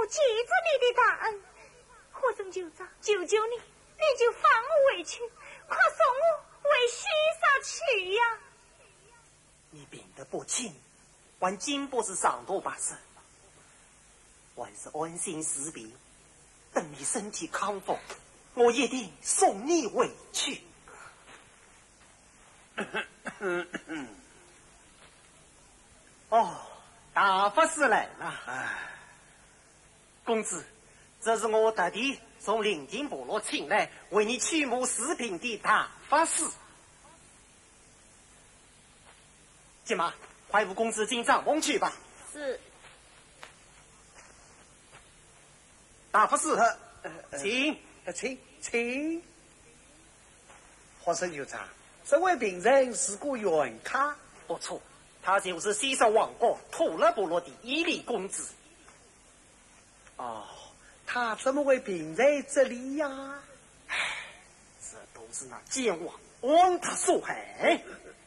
记着你的大恩，和尚就长，求求你，你就放我回去，快送我回西沙去呀！ 你病得不轻，还经不是上多把事，还是安心辞别。等你身体康复，我一定送你回去。哦，大法师来了。公子，这是我特地从临近部落请来为你驱魔施病的大法师。今马，快扶公子进帐篷去吧。 是。 大法师， 请。和尚就长，这位病人是个原卡。 不错，他就是西沙王国土勒部落的伊犁公子。 哦，他怎么会病在这里呀？ 这都是那奸王他所害。